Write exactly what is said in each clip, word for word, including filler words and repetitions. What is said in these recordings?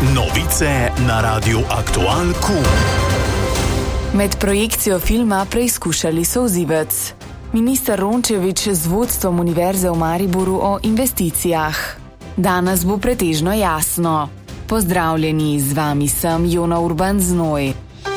Novice na Radiu Aktual Kum. Med projekcijo filma preizkušali solzivec. Minister Rončević z vodstvom Univerze v Mariboru o investicijah. Danes bo pretežno jasno. Pozdravljeni, z vami sem Jona Urban Znoj.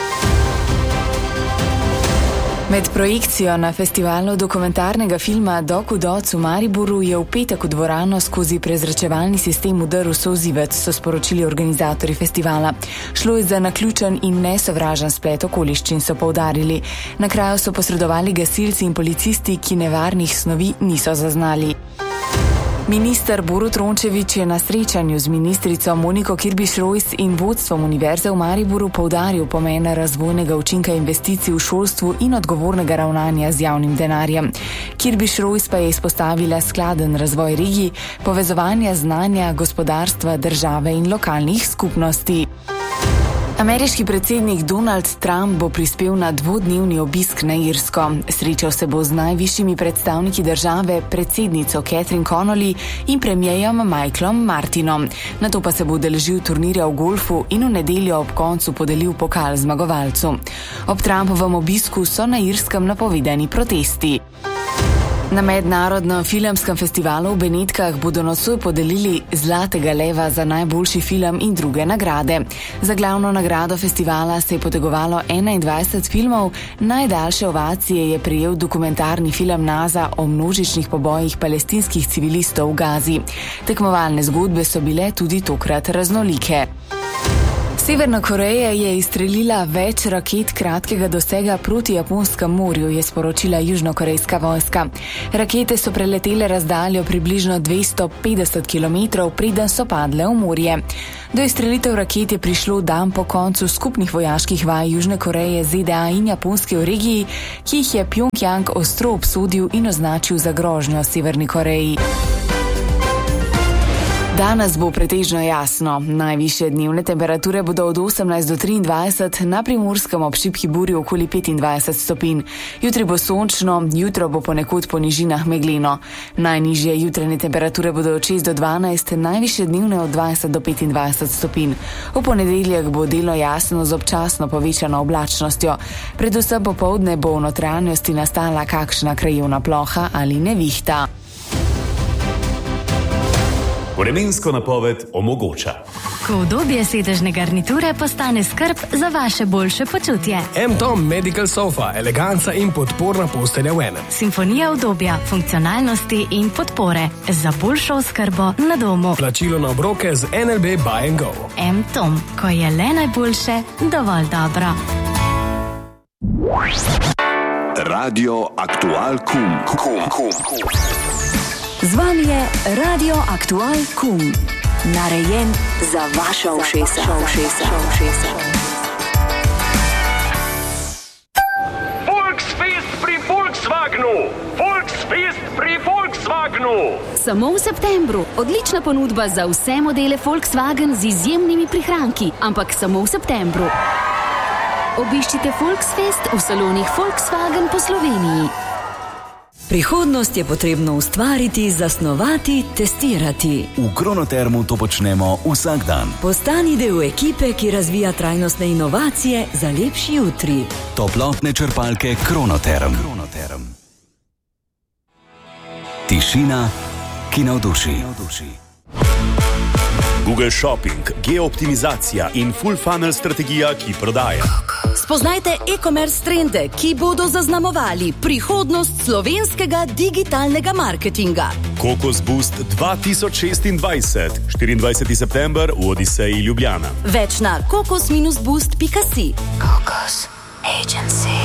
Med projekcijo na festivalu dokumentarnega filma Dok v Doc v Mariboru je v petek v dvorano skozi prezračevalni sistem vdrl solzivec, so sporočili organizatorji festivala. Šlo je za naključen in nesovražen splet okoliščin, so poudarili. Na kraju so posredovali gasilci in policisti, ki nevarnih snovi niso zaznali. Minister Borut Rončević je na srečanju z ministrico Moniko Kirbiš-Rojs in vodstvom Univerze v Mariboru poudaril pomen razvojnega učinka investicij v šolstvu in odgovornega ravnanja z javnim denarjem. Kirbiš-Rojs pa je izpostavila skladen razvoj regij, povezovanja znanja, gospodarstva, države in lokalnih skupnosti. Ameriški predsednik Donald Trump bo prispel na dvodnevni obisk na Irsko. Srečal se bo z najvišjimi predstavniki države, predsednico Catherine Connolly in premierjem Michaelom Martinom. Nato pa se bo udeležil turnirja v golfu in v nedeljo ob koncu podelil pokal zmagovalcu. Ob Trumpovem obisku so na Irskem napovedani protesti. Na mednarodnem filmskem festivalu v Benetkah bodo nocoj podelili Zlatega leva za najboljši film in druge nagrade. Za glavno nagrado festivala se je potegovalo enaindvajset filmov, najdaljše ovacije je prejel dokumentarni film NASA o množičnih pobojih palestinskih civilistov v Gazi. Tekmovalne zgodbe so bile tudi tokrat raznolike. Severna Koreja je izstrelila več raket kratkega dosega proti Japonskem morju, je sporočila južnokorejska vojska. Rakete so preletele razdaljo približno dvesto petdeset kilometrov, preden so padle v morje. Do izstrelitev raket je prišlo dan po koncu skupnih vojaških vaj Južne Koreje, Z D A in Japonske v regiji, ki jih je Pjongjang ostro obsodil in označil za grožnjo Severni Koreji. Danes bo pretežno jasno. Najvišje dnevne temperature bodo od osemnajst do triindvajset, na Primorskem ob šibki burji okoli petindvajset stopinj. Jutri bo sončno, jutro bo ponekod po nižinah megleno. Najnižje jutranje temperature bodo od šest do dvanajst, najvišje dnevne od dvajset do petindvajset stopinj. V ponedeljek bo delno jasno z občasno povečano oblačnostjo. Predvsem popoldne bo v notranjosti nastala kakšna krajevna ploha ali nevihta. Vremensko napoved omogoča. Ko udobje sedežne garniture postane skrb za vaše boljše počutje. M-Tom Medical Sofa, eleganca in podporna postelja v enem. Simfonija udobja, funkcionalnosti in podpore za boljšo oskrbo na domu. Plačilo na obroke z N L B Buy and Go. M-Tom, ko je le najboljše, dovolj dobro. Radio Aktual Kum. Kum, kum, kum. Z vami je Radio Aktual Kum, narejen za vaša ušesa. Volksfest pri Volkswagenu! Volksfest pri Volkswagenu! Samo v septembru. Odlična ponudba za vse modele Volkswagen z izjemnimi prihranki, ampak samo v septembru. Obiščite Volksfest v salonih Volkswagen po Sloveniji. Prihodnost je potrebno ustvariti, zasnovati, testirati. V Kronotermu to počnemo vsak dan. Postani del ekipe, ki razvija trajnostne inovacije za lepši jutri. Toplotne črpalke Kronoterm. Kronoterm. Tišina, ki navduši. Google Shopping, geooptimizacija in full funnel strategija, ki prodaja. Spoznajte e-commerce trende, ki bodo zaznamovali prihodnost slovenskega digitalnega marketinga. Kokos Boost dva tisoč šestindvajset, štiriindvajseti september v Odiseji Ljubljana. Več na kokos boost pika si. Kokos Agency.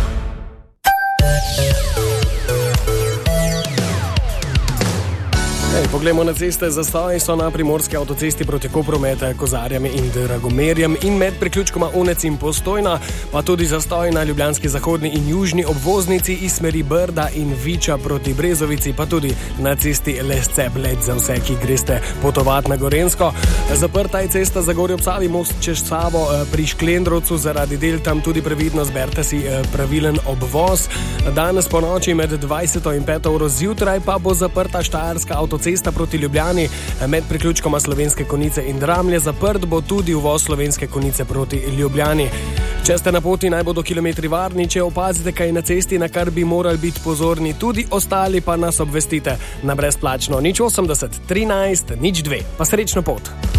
Ej, poglejmo na ceste. Zastoji so na primorski avtocesti proti Kopru med Kozarjem in Dragomerjem in med priključkoma Unec in Postojna, pa tudi zastoji na ljubljanski zahodni in južni obvoznici iz smeri Brda in Viča proti Brezovici, pa tudi na cesti Lesce-Bled za vse, ki greste potovat na Gorenjsko. Zaprta je cesta Zagorje ob Savi, most čez Savo pri Šklendrovcu, zaradi del tam tudi previdno zberite si pravilen obvoz. Danes po noči med dvajseto in peto uro zjutraj pa bo zaprta štajerska avtocesta avtocesta proti Ljubljani med priključkoma Slovenske Konjice in Dramlje. Zaprt bo tudi uvoz Slovenske Konjice proti Ljubljani. Če ste na poti, naj bodo kilometri varni. Če opazite kaj na cesti, na kar bi morali biti pozorni, tudi ostali pa nas obvestite na brezplačno nič osemdeset trinajst nič dve. Pa srečno pot!